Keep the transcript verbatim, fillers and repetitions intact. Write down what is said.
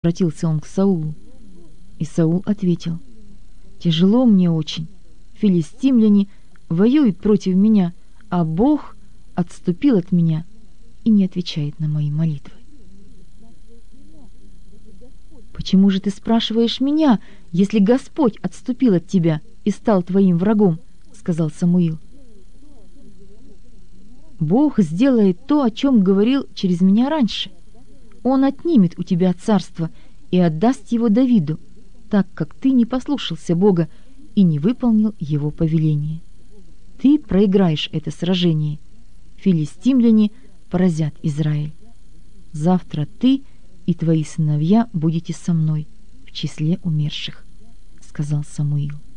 Обратился он к Саулу. И Саул ответил: «Тяжело мне очень. Филистимляне воюют против меня, а Бог отступил от меня и не отвечает на мои молитвы». «Почему же ты спрашиваешь меня, если Господь отступил от тебя и стал твоим врагом?» — сказал Самуил. «Бог сделает то, о чем говорил через меня раньше. Он отнимет у тебя царство и отдаст его Давиду, так как ты не послушался Бога и не выполнил его повеление. Ты проиграешь это сражение. Филистимляне поразят Израиль. Завтра ты и твои сыновья будете со мной в числе умерших», — сказал Самуил.